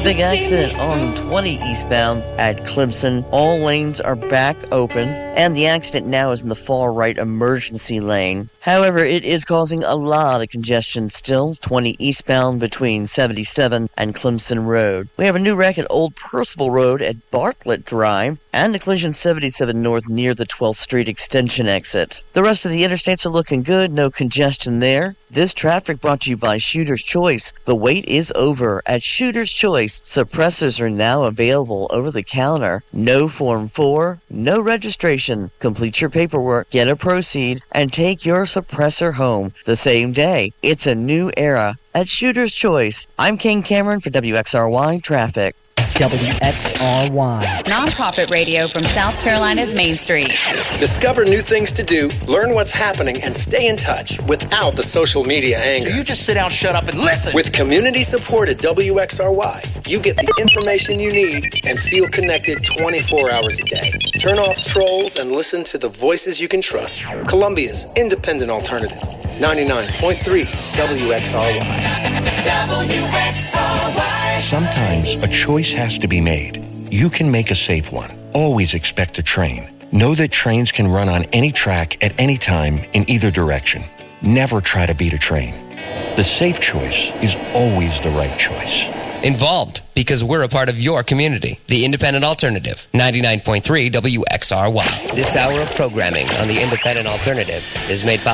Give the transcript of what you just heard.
big accident on 20 eastbound at Clemson. All lanes are back open, and the accident now is in the far right emergency lane. However, it is causing a lot of congestion still, 20 eastbound between 77 and Clemson Road. We have a new wreck at Old Percival Road at Bartlett Drive, and a collision 77 north near the 12th Street Extension exit. The rest of the interstates are looking good, no congestion there. This traffic brought to you by Shooter's Choice. The wait is over. At Shooter's Choice, suppressors are now available over the counter. No Form 4, no registration. Complete your paperwork, get a proceed, and take your suppressor home the same day. It's a new era at Shooter's Choice. I'm King Cameron for WXRY Traffic. WXRY. Nonprofit radio from South Carolina's Main Street. Discover new things to do, learn what's happening, and stay in touch without the social media anger. So you just sit down, shut up, and listen. With community support at WXRY, you get the information you need and feel connected 24 hours a day. Turn off trolls and listen to the voices you can trust. Columbia's independent alternative. 99.3 WXRY. Sometimes a choice has to be made. You can make a safe one. Always expect a train. Know that trains can run on any track at any time in either direction. Never try to beat a train. The safe choice is always the right choice. Involved because we're a part of your community. The Independent Alternative, 99.3 WXRY. This hour of programming on the Independent Alternative is made possible